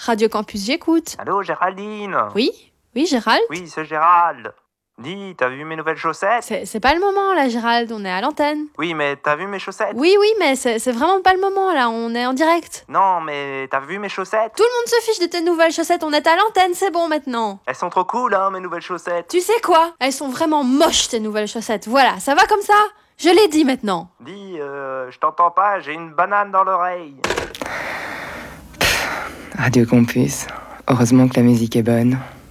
Radio Campus, j'écoute. Allô, Géraldine? Oui, Gérald? Oui, c'est Gérald. Dis, t'as vu mes nouvelles chaussettes? C'est pas le moment, là, Gérald, on est à l'antenne. Oui, mais t'as vu mes chaussettes? Oui, mais c'est vraiment pas le moment, là, on est en direct. Non, mais t'as vu mes chaussettes? Tout le monde se fiche de tes nouvelles chaussettes, on est à l'antenne, c'est bon maintenant. Elles sont trop cool, hein, mes nouvelles chaussettes. Tu sais quoi? Elles sont vraiment moches, tes nouvelles chaussettes. Voilà, ça va comme ça? Je l'ai dit maintenant. Dis, je t'entends pas, j'ai une banane dans l'oreille. Radio Campus, heureusement que la musique est bonne.